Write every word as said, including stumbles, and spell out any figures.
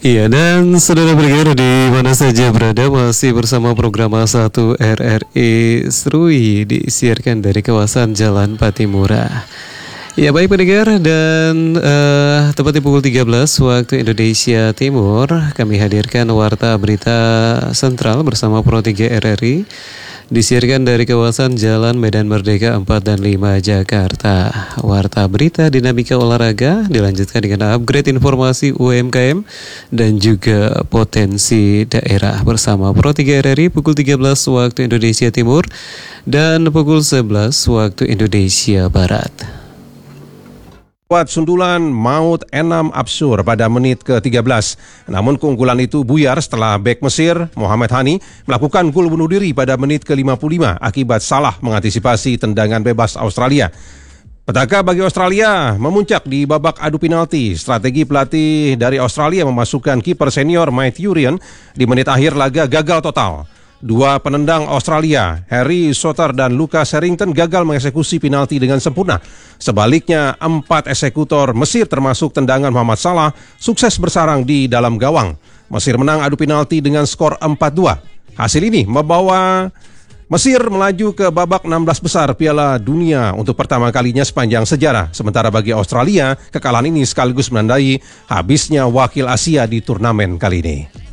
Iya, dan saudara pendengar di mana saja berada, masih bersama program A satu R R I Serui, disiarkan dari kawasan Jalan Patimura. Ya baik pendengar, dan uh, tepat di pukul tiga belas waktu Indonesia Timur, kami hadirkan Warta Berita Sentral bersama Pro tiga R R I, disiarkan dari kawasan Jalan Medan Merdeka empat dan lima Jakarta. Warta Berita Dinamika Olahraga dilanjutkan dengan upgrade informasi U M K M dan juga potensi daerah bersama Pro tiga R R I pukul tiga belas waktu Indonesia Timur dan pukul sebelas waktu Indonesia Barat. Kuat sundulan maut Enam Absur pada menit ke tiga belas. Namun keunggulan itu buyar setelah bek Mesir Mohamed Hani melakukan gol bunuh diri pada menit ke lima puluh lima akibat salah mengantisipasi tendangan bebas Australia. Petaka bagi Australia memuncak di babak adu penalti. Strategi pelatih dari Australia memasukkan kiper senior Matthew Ryan di menit akhir laga gagal total. Dua penendang Australia, Harry Souttar dan Lucas Harrington, gagal mengeksekusi penalti dengan sempurna. Sebaliknya, empat eksekutor Mesir termasuk tendangan Muhammad Salah sukses bersarang di dalam gawang. Mesir menang adu penalti dengan skor empat dua. Hasil ini membawa Mesir melaju ke babak enam belas besar Piala Dunia untuk pertama kalinya sepanjang sejarah. Sementara bagi Australia, kekalahan ini sekaligus menandai habisnya wakil Asia di turnamen kali ini.